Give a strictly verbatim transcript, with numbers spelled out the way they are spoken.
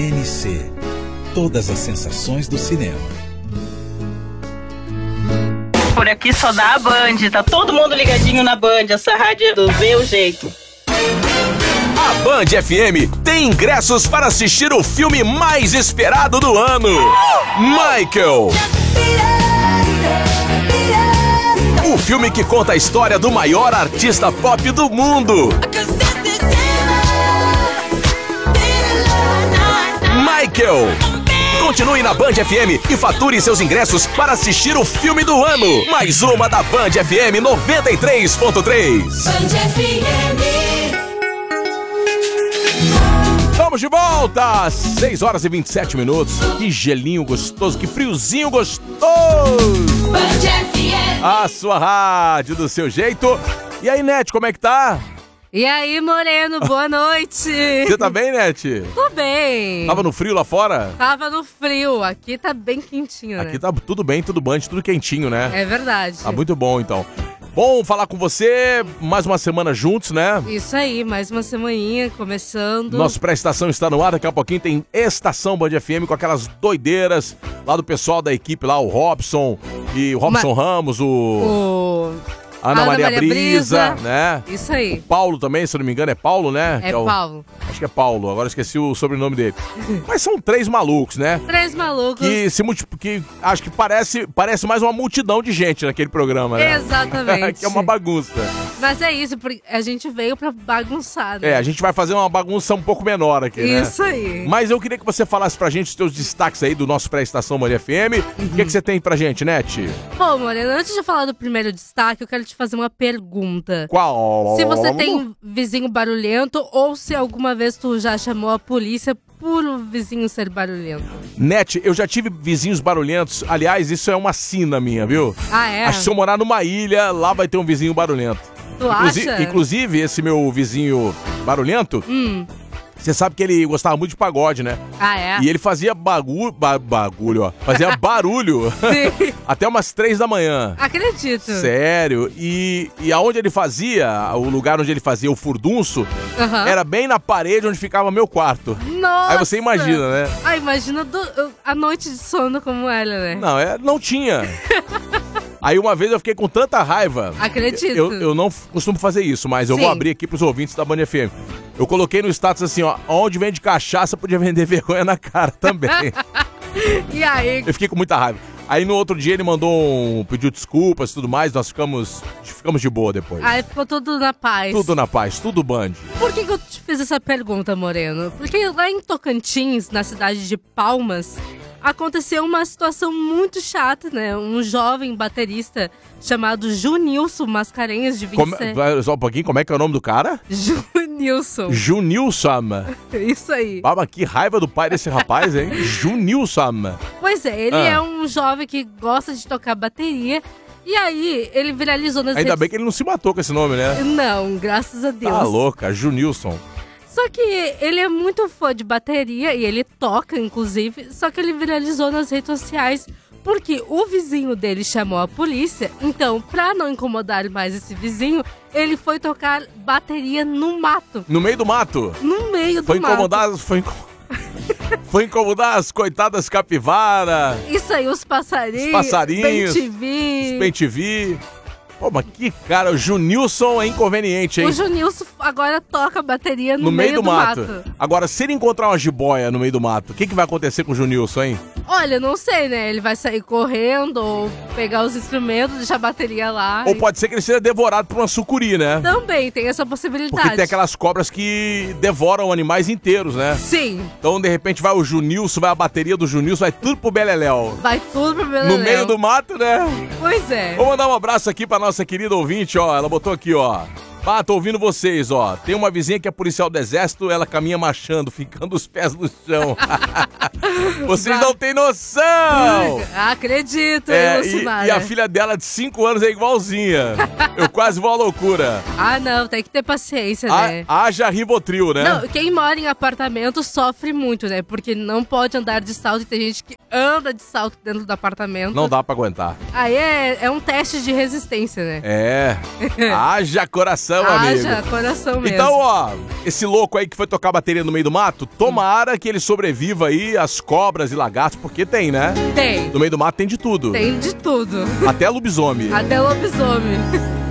N C. Todas as sensações do cinema. Por aqui só dá a Band, tá todo mundo ligadinho na Band, essa rádio é do meu jeito. A Band F M tem ingressos para assistir o filme mais esperado do ano, Michael. O filme que conta a história do maior artista pop do mundo. Michael. Continue na Band F M e fature seus ingressos para assistir o filme do ano. Mais uma da Band F M noventa e três ponto três. Band F M. Estamos de volta! seis horas e vinte e sete minutos. Que gelinho gostoso, que friozinho gostoso! Band F M. A sua rádio do seu jeito. E aí, Net, como é que tá? E aí, Moreno, boa noite! Você tá bem, Net? Tô bem. Tava no frio lá fora? Tava no frio, aqui tá bem quentinho, né? Aqui tá tudo bem, tudo bom, tudo quentinho, né? É verdade. Tá muito bom, então. Bom falar com você, mais uma semana juntos, né? Isso aí, mais uma semaninha começando. Nosso pré-estação está no ar, daqui a pouquinho tem Estação Band F M com aquelas doideiras lá do pessoal da equipe lá, o Robson e o Robson Ma- Ramos, o... o... Ana, Ana Maria, Maria Brisa, Brisa, né? Isso aí. O Paulo também, se eu não me engano, é Paulo, né? É, é o... Paulo. Acho que é Paulo, agora esqueci o sobrenome dele. Mas são três malucos, né? Três malucos. Que se multi... que acho que parece, parece mais uma multidão de gente naquele programa, né? Exatamente. Que é uma bagunça. Mas é isso, porque a gente veio pra bagunçar, né? É, a gente vai fazer uma bagunça um pouco menor aqui, né? Isso aí. Mas eu queria que você falasse pra gente os seus destaques aí do nosso pré-estação Band F M. Uhum. O que, que você tem pra gente, Net? Bom, Moreno, antes de falar do primeiro destaque, eu quero te fazer uma pergunta. Qual? Se você tem vizinho barulhento ou se alguma vez tu já chamou a polícia por o vizinho ser barulhento. Net, eu já tive vizinhos barulhentos. Aliás, isso é uma sina minha, viu? Ah, é? Acho que se eu morar numa ilha, lá vai ter um vizinho barulhento. Tu Inclusi- acha? Inclusive, esse meu vizinho barulhento... Hum. Você sabe que ele gostava muito de pagode, né? Ah, é? E ele fazia bagu... ba- bagulho, ó. Fazia barulho até umas três da manhã. Acredito. Sério. E, e aonde ele fazia, o lugar onde ele fazia o furdunço, Uhum. era bem na parede onde ficava meu quarto. Nossa! Aí você imagina, né? Ah, imagina do, a noite de sono como era, né? Não, é, não tinha. Aí uma vez eu fiquei com tanta raiva. Acredito. Eu, eu não costumo fazer isso, mas eu Sim. vou abrir aqui pros ouvintes da Band F M. Eu coloquei no status assim, ó, onde vende cachaça podia vender vergonha na cara também. E aí? Eu fiquei com muita raiva. Aí no outro dia ele mandou um pediu desculpas e tudo mais, nós ficamos, ficamos de boa depois. Aí ficou tudo na paz. Tudo na paz, tudo Band. Por que, que eu te fiz essa pergunta, Moreno? Porque lá em Tocantins, na cidade de Palmas, aconteceu uma situação muito chata, né? Um jovem baterista chamado Junilson Mascarenhas, de vinte e sete... Como, só um pouquinho, como é que é o nome do cara? Junilson. Junilson. Isso aí. Baba, que raiva do pai desse rapaz, hein? Junilson. Pois é, ele ah. é um jovem que gosta de tocar bateria. E aí, ele viralizou nas Ainda redes... bem que ele não se matou com esse nome, né? Não, graças a Deus. Tá louca, Junilson. Só que ele é muito fã de bateria e ele toca, inclusive, só que ele viralizou nas redes sociais porque o vizinho dele chamou a polícia. Então, pra não incomodar mais esse vizinho, ele foi tocar bateria no mato. No meio do mato? No meio do foi mato. Incomodar, foi incomodar. Foi incomodar as coitadas capivara. Isso aí, os passarinhos. Os passarinhos. Bem T V. Os Bem T V. Pô, mas que cara, o Junilson é inconveniente, hein? O Junilson agora toca bateria no, no meio, meio do, do mato. mato. Agora, se ele encontrar uma jiboia no meio do mato, o que, que vai acontecer com o Junilson, hein? Olha, não sei, né? Ele vai sair correndo ou pegar os instrumentos, deixar a bateria lá. Ou e... pode ser que ele seja devorado por uma sucuri, né? Também tem essa possibilidade. Porque tem aquelas cobras que devoram animais inteiros, né? Sim. Então, de repente, vai o Junilson, vai a bateria do Junilson, vai tudo pro Beleléu. Vai tudo pro Beleléu. No meio do mato, né? Pois é. Vou mandar um abraço aqui pra nossa querida ouvinte, ó. Ela botou aqui, ó. Ah, tô ouvindo vocês, ó. Tem uma vizinha que é policial do exército, ela caminha marchando, ficando os pés no chão. Vocês Vai. não têm noção! Acredito, É, hein, e, e a filha dela de cinco anos é igualzinha. Eu quase vou à loucura. Ah, não, tem que ter paciência, A, né? haja Rivotril, né? Não, quem mora em apartamento sofre muito, né? Porque não pode andar de salto e tem gente que anda de salto dentro do apartamento. Não dá pra aguentar. Aí é, é um teste de resistência, né? É. Haja coração. coração, amigo. Haja coração mesmo. Então, ó, esse louco aí que foi tocar bateria no meio do mato, tomara que ele sobreviva aí às cobras e lagartos, porque tem, né? Tem. No meio do mato tem de tudo. Tem de tudo. Até lobisomem. Até lobisomem.